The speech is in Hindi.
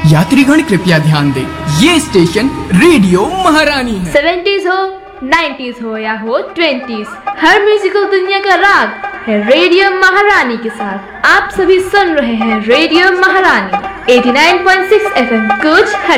यात्रीगण कृपया ध्यान दें, ये स्टेशन रेडियो महारानी है। 70s हो, 90s हो या हो 20s, हर म्यूजिकल दुनिया का राग है रेडियो महारानी के साथ। आप सभी सुन रहे हैं रेडियो महारानी 89.6 FM कुछ